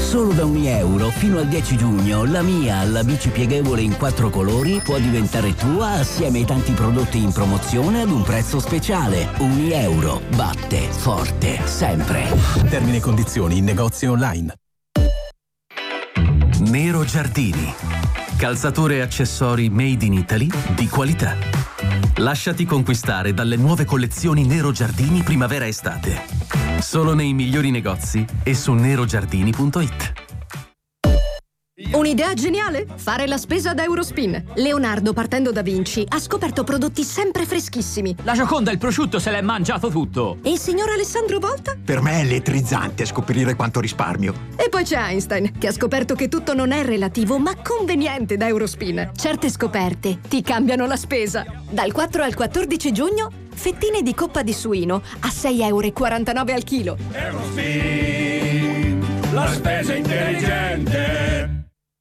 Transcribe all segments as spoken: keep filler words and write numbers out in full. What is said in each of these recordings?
Solo da un euro fino al dieci giugno la mia, la bici pieghevole in quattro colori, può diventare tua assieme ai tanti prodotti in promozione ad un prezzo speciale. Un euro batte forte sempre. Termini e condizioni in negozi online. Nero Giardini. Calzature e accessori made in Italy di qualità. Lasciati conquistare dalle nuove collezioni Nero Giardini primavera-estate. Solo nei migliori negozi e su nerogiardini punto it. Un'idea geniale? Fare la spesa da Eurospin. Leonardo, partendo da Vinci, ha scoperto prodotti sempre freschissimi. La Gioconda, il prosciutto, se l'è mangiato tutto. E il signor Alessandro Volta? Per me è elettrizzante scoprire quanto risparmio. E poi c'è Einstein, che ha scoperto che tutto non è relativo, ma conveniente da Eurospin. Certe scoperte ti cambiano la spesa. Dal quattro al quattordici giugno, fettine di coppa di suino a sei euro e quarantanove al chilo. Eurospin, la spesa intelligente.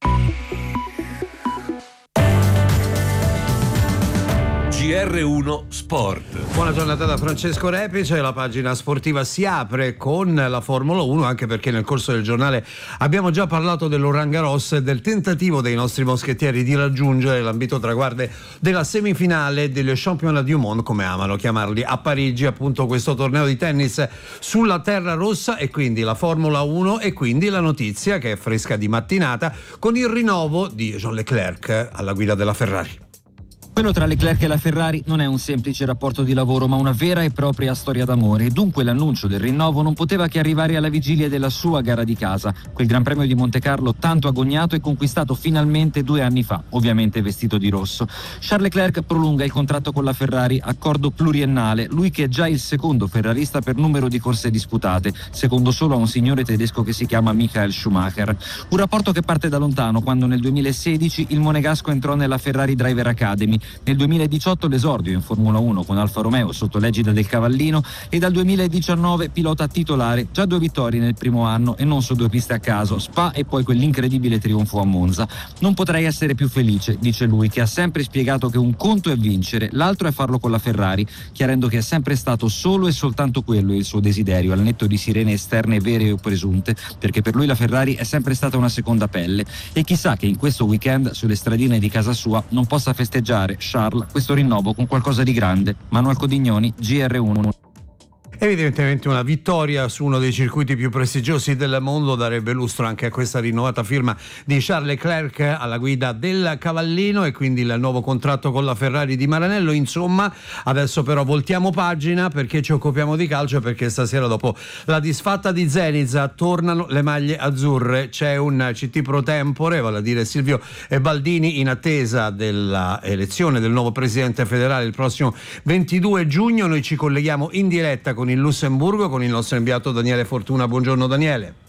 G R uno Sport. Buona giornata da Francesco Repice. La pagina sportiva si apre con la Formula uno, anche perché nel corso del giornale abbiamo già parlato dell'Roland Garros e del tentativo dei nostri moschettieri di raggiungere l'ambito traguardo della semifinale del Championnat du Monde, come amano chiamarli a Parigi, appunto questo torneo di tennis sulla terra rossa, e quindi la Formula uno e quindi la notizia che è fresca di mattinata con il rinnovo di Jean Leclerc alla guida della Ferrari. Quello tra Leclerc e la Ferrari non è un semplice rapporto di lavoro, ma una vera e propria storia d'amore. Dunque l'annuncio del rinnovo non poteva che arrivare alla vigilia della sua gara di casa, quel Gran Premio di Monte Carlo tanto agognato e conquistato finalmente due anni fa, ovviamente vestito di rosso. Charles Leclerc prolunga il contratto con la Ferrari, accordo pluriennale, lui che è già il secondo ferrarista per numero di corse disputate, secondo solo a un signore tedesco che si chiama Michael Schumacher. Un rapporto che parte da lontano, quando nel duemilasedici il monegasco entrò nella Ferrari Driver Academy. Nel duemiladiciotto l'esordio in Formula uno con Alfa Romeo sotto l'egida del Cavallino, e dal duemiladiciannove pilota titolare, già due vittorie nel primo anno e non su due piste a caso, Spa e poi quell'incredibile trionfo a Monza. Non potrei essere più felice, dice lui, che ha sempre spiegato che un conto è vincere, l'altro è farlo con la Ferrari, chiarendo che è sempre stato solo e soltanto quello il suo desiderio, al netto di sirene esterne vere o presunte, perché per lui la Ferrari è sempre stata una seconda pelle, e chissà che in questo weekend sulle stradine di casa sua non possa festeggiare Charles questo rinnovo con qualcosa di grande. Manuel Codignoni, G R uno. Evidentemente una vittoria su uno dei circuiti più prestigiosi del mondo darebbe lustro anche a questa rinnovata firma di Charles Leclerc alla guida del Cavallino, e quindi il nuovo contratto con la Ferrari di Maranello. Insomma, adesso però voltiamo pagina, perché ci occupiamo di calcio, perché stasera, dopo la disfatta di Zenit, tornano le maglie azzurre. C'è un C T pro tempore, vale a dire Silvio Baldini, in attesa della elezione del nuovo presidente federale il prossimo ventidue giugno. Noi ci colleghiamo in diretta con il Lussemburgo con il nostro inviato Daniele Fortuna. Buongiorno Daniele.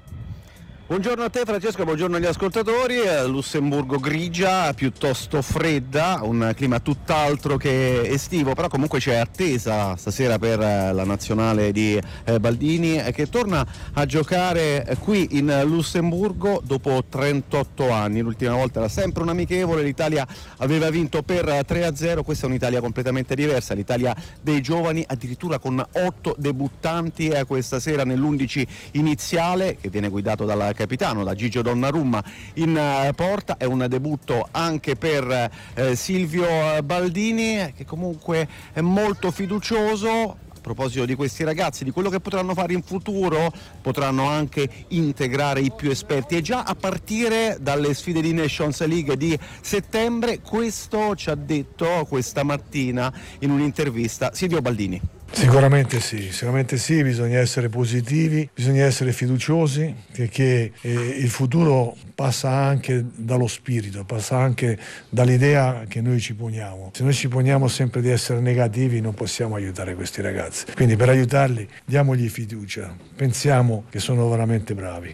Buongiorno a te Francesco, buongiorno agli ascoltatori. Lussemburgo grigia, piuttosto fredda, un clima tutt'altro che estivo, però comunque c'è attesa stasera per la nazionale di Baldini, che torna a giocare qui in Lussemburgo dopo trentotto anni. L'ultima volta era sempre un amichevole, l'Italia aveva vinto per tre a zero, questa è un'Italia completamente diversa, l'Italia dei giovani, addirittura con otto debuttanti questa sera nell'undici iniziale, che viene guidato dalla capitano, da Gigio Donnarumma in uh, porta. È un debutto anche per uh, Silvio Baldini, che comunque è molto fiducioso. A proposito di questi ragazzi, di quello che potranno fare in futuro, potranno anche integrare i più esperti, e già a partire dalle sfide di Nations League di settembre. Questo ci ha detto questa mattina in un'intervista Silvio Baldini. Sicuramente sì, sicuramente sì, bisogna essere positivi, bisogna essere fiduciosi, perché eh, il futuro passa anche dallo spirito, passa anche dall'idea che noi ci poniamo. Se noi ci poniamo sempre di essere negativi non possiamo aiutare questi ragazzi, quindi per aiutarli diamogli fiducia, pensiamo che sono veramente bravi.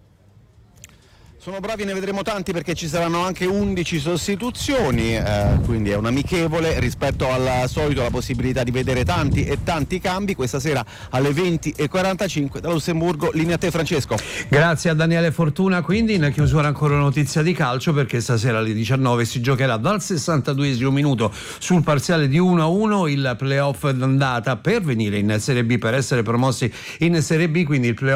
Sono bravi, ne vedremo tanti, perché ci saranno anche undici sostituzioni, eh, quindi è un amichevole rispetto al solito, la possibilità di vedere tanti e tanti cambi. Questa sera alle venti e quarantacinque da Lussemburgo. Linea a te Francesco. Grazie a Daniele Fortuna. Quindi in chiusura ancora una notizia di calcio, perché stasera alle diciannove si giocherà dal sessantaduesimo minuto sul parziale di uno a uno il playoff d'andata per venire in Serie B, per essere promossi in Serie B, quindi il playoff